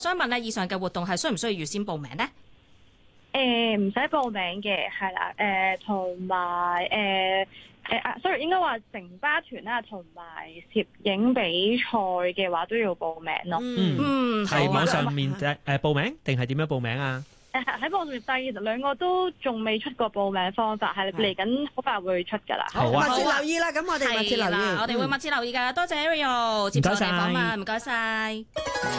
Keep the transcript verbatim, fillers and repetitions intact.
想問咧，以上嘅活動係需唔需要預先報名呢？ 誒唔使報名嘅，係啦，誒同埋誒誒啊，sorry，應該話城巴團啦，同埋攝影比賽嘅話都要報名咯。 嗯嗯，係網上面誒誒報名定係點樣報名啊？ 誒喺網上面低，其實兩個都仲未出過報名方法，係嚟緊好快會出㗎啦。 好啊，密切留意啦，咁我哋密切留意， 我哋會密切留意㗎。多謝 Ariel 接受我哋訪問，唔該晒。